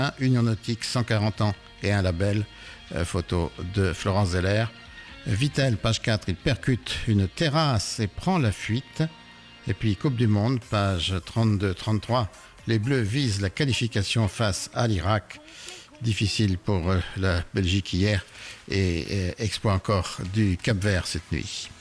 Union Nautique, 140 ans et un label. Photo de Florence Zeller. Vittel, page 4, il percute une terrasse et prend la fuite. Et puis Coupe du Monde, page 32-33. Les Bleus visent la qualification face à l'Irak. Difficile pour la Belgique hier et exploit encore du Cap-Vert cette nuit.